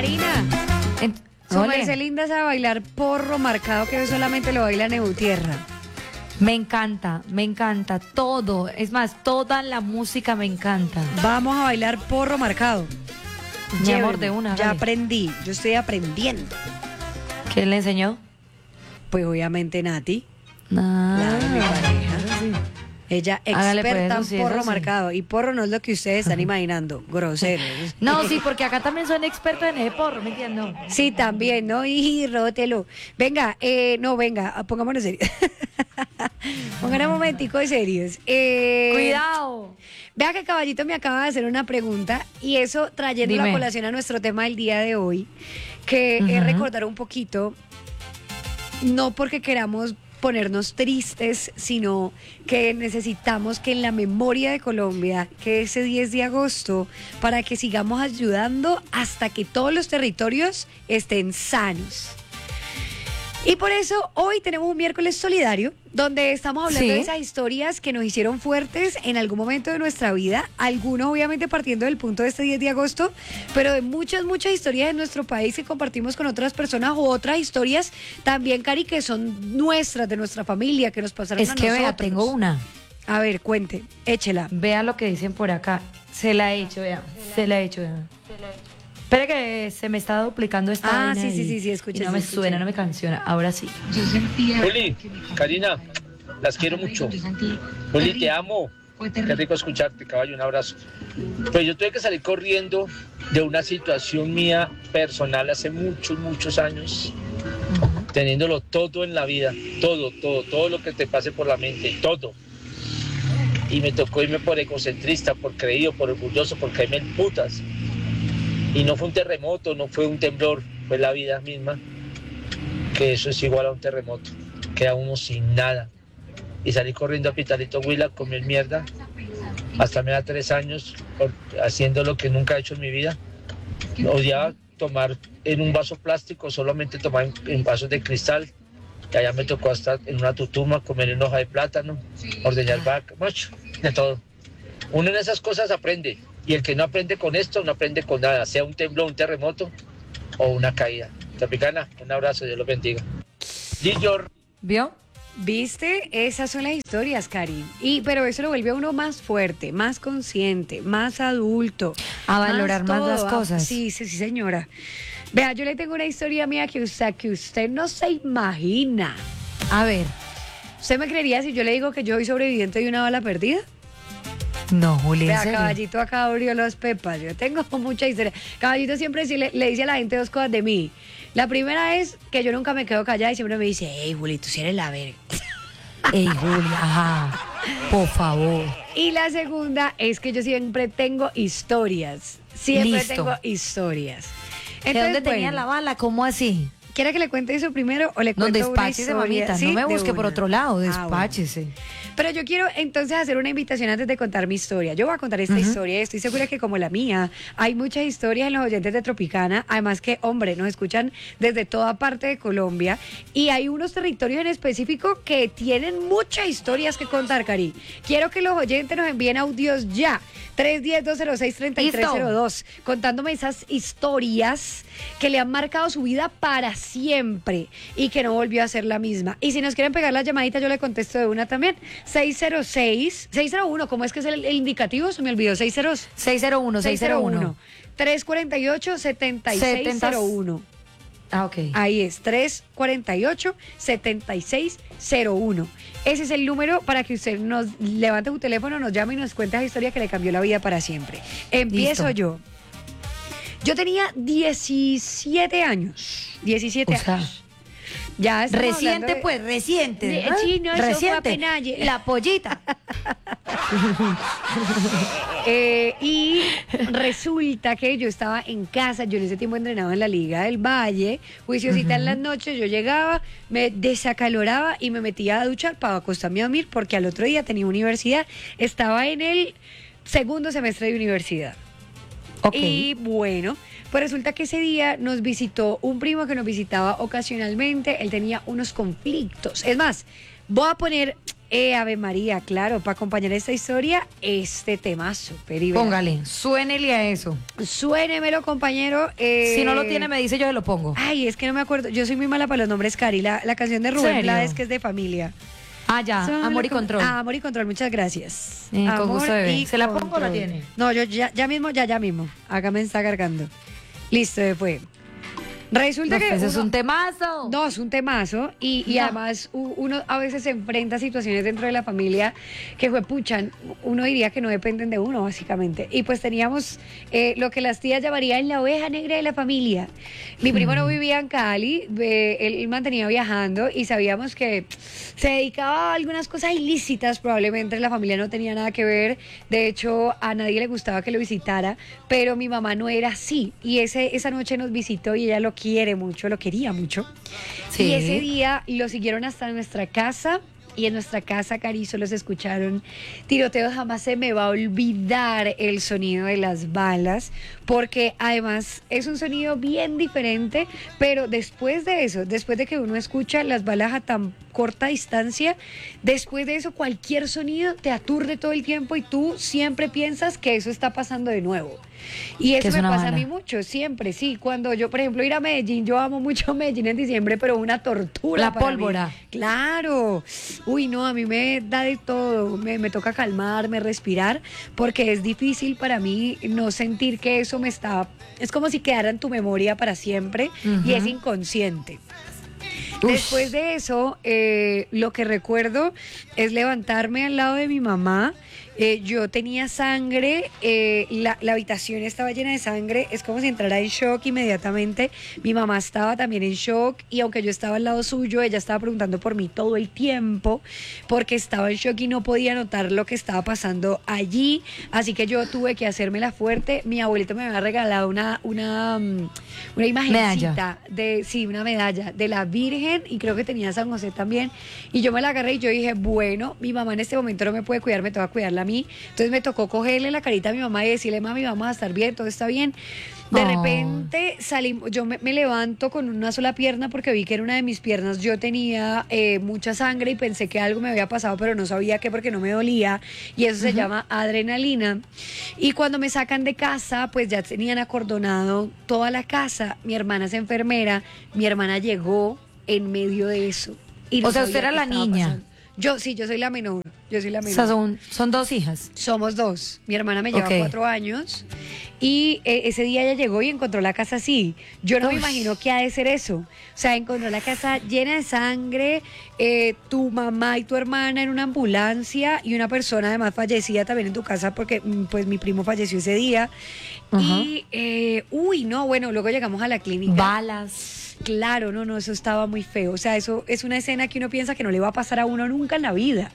Karina, En- su Ole, merced linda sabe bailar porro marcado que solamente lo baila Neutierra. me encanta todo. Es más, toda la música me encanta. Vamos a bailar porro marcado. Mi amor, Lléveme. de una, Ya dale. aprendí, yo estoy aprendiendo. ¿Quién le enseñó? Pues obviamente Nati, Ah, la de mi pareja. sí. Ella Hágale, pues, experta eso en sí, porro eso sí. marcado. Y porro no es lo que ustedes están imaginando, grosero. No, sí, porque acá también son expertos en ese porro, ¿me entiendes? Sí, también, ¿no? Y rótelo. Venga, no, venga, pongámonos serios. Pongan un momentico de serios. Cuidado. Vea que Caballito me acaba de hacer una pregunta y eso trayendo la Dime. colación a nuestro tema del día de hoy, que es Ujú. recordar un poquito, no porque queramos ponernos tristes, sino que necesitamos que en la memoria de Colombia, que ese 10 de agosto, para que sigamos ayudando hasta que todos los territorios estén sanos. Y por eso hoy tenemos un miércoles solidario, donde estamos hablando Sí. de esas historias que nos hicieron fuertes en algún momento de nuestra vida, algunos obviamente partiendo del punto de este 10 de agosto, pero de muchas historias de nuestro país que compartimos con otras personas o otras historias también, Cari, que son nuestras, de nuestra familia, que nos pasaron Es a que nosotros. vea, tengo una. A ver, cuente, échela. Vea lo que dicen por acá. Se la he hecho, vea. Se la he hecho, vea. Espera que se me está duplicando esta Ah, vaina sí, y- sí, escuché, y no sí, me escuché. suena, no me canciona. Ahora sí. Juli, Karina, las quiero mucho. Juli, te amo. Qué rico escucharte, caballo, un abrazo. Pues yo tuve que salir corriendo de una situación mía personal hace muchos años, teniéndolo todo en la vida, todo lo que te pase por la mente, todo. Y me tocó irme por egocentrista, por creído, por orgulloso, por caerme en putas. Y no fue un terremoto, no fue un temblor, fue la vida misma, que eso es igual a un terremoto, queda uno sin nada. Y salí corriendo a Pitalito Huila, comí mierda, hasta me da 3 años haciendo lo que nunca he hecho en mi vida. Odiaba tomar en un vaso plástico, solamente tomar en vasos de cristal. Y allá me tocó hasta en una tutuma comer en hoja de plátano, ordeñar vaca, mucho, de todo. Uno en esas cosas aprende, y el que no aprende con esto, no aprende con nada, sea un temblor, un terremoto o una caída. Tropicana, un abrazo, Dios los bendiga. Gillo. ¿Vio? ¿Viste? Esas son las historias, Cari. Pero eso lo vuelve a uno más fuerte, más consciente, más adulto. A valorar más las todo. cosas. Sí, señora. Vea, yo le tengo una historia mía que usted no se imagina. A ver. ¿Usted me creería si yo le digo que yo soy sobreviviente de una bala perdida? No, Juli, ¿en Vea, serio? Caballito acá abrió los pepas. Yo tengo mucha historia. Caballito siempre le dice a la gente 2 cosas de mí. La primera es que yo nunca me quedo callada y siempre me dice, hey, Juli, tú sí eres la verga. Ey, Juli, ajá. Por favor. Y la segunda es que yo siempre tengo historias. Siempre Listo. tengo historias. ¿De dónde tenía la bala? ¿Cómo así? ¿Quiere que le cuente eso primero o le No, cuento una despáchese, historia? mamita. ¿Sí? No me De busque por una. otro lado. Ah, Despáchese. bueno. Pero yo quiero entonces hacer una invitación antes de contar mi historia. Yo voy a contar esta historia y estoy segura que como la mía, hay muchas historias en los oyentes de Tropicana. Además que, hombre, nos escuchan desde toda parte de Colombia y hay unos territorios en específico que tienen muchas historias que contar, Cari. Quiero que los oyentes nos envíen audios ya. 310-206-3302 contándome esas historias que le han marcado su vida para siempre y que no volvió a ser la misma. Y si nos quieren pegar la llamadita, yo le contesto de una también. 601, ¿cómo es que es el indicativo? Se me olvidó, 601. 348-7601. Ah, ok. Ahí es, 348-7601. Ese es el número para que usted nos levante su teléfono, nos llame y nos cuente esa historia que le cambió la vida para siempre. Empiezo Listo. yo. Yo tenía 17 años. 17 O sea, años. Ya estamos Reciente, hablando de- pues, reciente. de- ¿no? sí, no, eso fue reciente. apenas ayer. La pollita. Y resulta que yo estaba en casa, yo en ese tiempo entrenaba en la Liga del Valle, juiciosita en las noches, yo llegaba, me desacaloraba y me metía a duchar para acostarme a dormir porque al otro día tenía universidad, estaba en el 2º semestre de universidad. Ok. Y bueno, pues resulta que ese día nos visitó un primo que nos visitaba ocasionalmente, él tenía unos conflictos. Es más, voy a poner Ave María, claro, para acompañar esta historia, este temazo. Póngale, suénele a eso. Suénemelo, compañero. Si no lo tiene, me dice, yo se lo pongo. Ay, es que no me acuerdo. Yo soy muy mala para los nombres, Cari. La canción de Rubén ¿Serio? Blades, que es de familia. Ah, ya, Amor y Control. Amor y Control, muchas gracias. Con Amor gusto, bebé. y ¿Se la pongo o Control. la tiene? No, yo ya mismo. Acá me está cargando. Listo, fue. Resulta que Ese es un temazo. No, es un temazo y No. además uno a veces se enfrenta a situaciones dentro de la familia que juepuchan, uno diría que no dependen de uno básicamente. Y pues teníamos lo que las tías llamarían la oveja negra de la familia. Mi primo no vivía en Cali, él mantenía viajando y sabíamos que se dedicaba a algunas cosas ilícitas, probablemente la familia no tenía nada que ver, de hecho a nadie le gustaba que lo visitara, pero mi mamá no era así y esa noche nos visitó y ella lo quiere mucho, lo quería mucho. Sí. Y ese día lo siguieron hasta nuestra casa. Y en nuestra casa, Cari, solo se escucharon tiroteos. Jamás se me va a olvidar el sonido de las balas, porque además es un sonido bien diferente, pero después de eso, después de que uno escucha las balas a tan corta distancia, después de eso cualquier sonido te aturde todo el tiempo y tú siempre piensas que eso está pasando de nuevo. Y Que eso es me una pasa a bala. mí mucho, siempre, sí. Cuando yo, por ejemplo, ir a Medellín, yo amo mucho Medellín en diciembre, pero una tortura. La para mí. pólvora. Claro. Uy, no, a mí me da de todo. Me toca calmarme, respirar, porque es difícil para mí no sentir que eso me está. Es como si quedara en tu memoria para siempre y es inconsciente. Ush. Después de eso, lo que recuerdo es levantarme al lado de mi mamá. Yo tenía sangre, la habitación estaba llena de sangre, es como si entrara en shock inmediatamente. Mi mamá estaba también en shock y aunque yo estaba al lado suyo, ella estaba preguntando por mí todo el tiempo porque estaba en shock y no podía notar lo que estaba pasando allí. Así que yo tuve que hacérmela fuerte. Mi abuelito me había regalado una imagencita una medalla de la Virgen y creo que tenía San José también. Y yo me la agarré y yo dije, bueno, mi mamá en este momento no me puede cuidar, me toca cuidarla a mí. Entonces me tocó cogerle la carita a mi mamá y decirle, mami, vamos a estar bien, todo está bien. De repente salimos, yo me levanto con una sola pierna porque vi que en una de mis piernas yo tenía mucha sangre y pensé que algo me había pasado, pero no sabía qué porque no me dolía y eso se llama adrenalina. Y cuando me sacan de casa, pues ya tenían acordonado toda la casa. Mi hermana es enfermera, mi hermana llegó en medio de eso. Y no O sea, sabía usted era qué la estaba niña. pasando. Yo soy la menor. Yo soy la O menor. sea, son dos hijas. Somos dos. Mi hermana me lleva Ok. 4 años y ese día ella llegó y encontró la casa así. Yo no me Uy. imagino qué ha de ser eso. O sea, encontró la casa llena de sangre, tu mamá y tu hermana en una ambulancia y una persona además fallecida también en tu casa porque pues mi primo falleció ese día. Ajá. Y, no, bueno, luego llegamos a la clínica. Balas. Claro, no, eso estaba muy feo. O sea, eso es una escena que uno piensa que no le va a pasar a uno nunca en la vida.